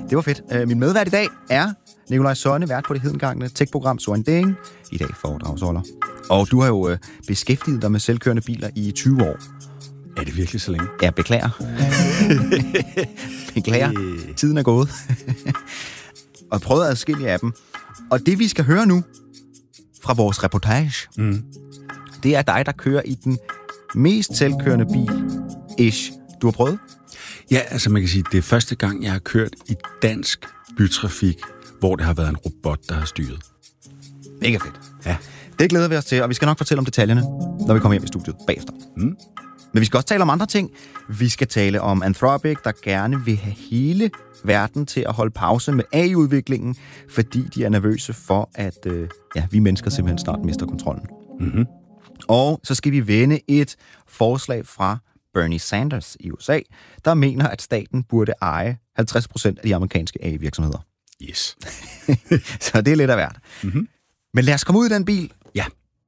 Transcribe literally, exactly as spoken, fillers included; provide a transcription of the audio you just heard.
Det var fedt. Uh, min medvært i dag er Nikolaj Sonne, vært på det hedengangne tech-program So ein Ding. I dag foredragsholder. Og du har jo uh, beskæftiget dig med selvkørende biler i tyve år. Er det virkelig så længe? Ja, beklager. beklager. Øh. Tiden er gået. Og prøvet adskillige af dem. Og det, vi skal høre nu fra vores reportage, mm. det er dig, der kører i den mest selvkørende bil-ish. Du har prøvet? Ja, altså man kan sige, det er første gang, jeg har kørt i dansk bytrafik, hvor det har været en robot, der har styret. Mega fedt. Ja. Det glæder vi os til, og vi skal nok fortælle om detaljerne, når vi kommer hjem i studiet bagefter. Mm. Men vi skal også tale om andre ting. Vi skal tale om Anthropic, der gerne vil have hele verden til at holde pause med A I-udviklingen, fordi de er nervøse for, at øh, ja, vi mennesker simpelthen snart mister kontrollen. Mm-hmm. Og så skal vi vende et forslag fra Bernie Sanders i U S A, der mener, at staten burde eje halvtreds procent af de amerikanske A I-virksomheder. Yes. Så det er lidt af hvert. Mm-hmm. Men lad os komme ud i den bil,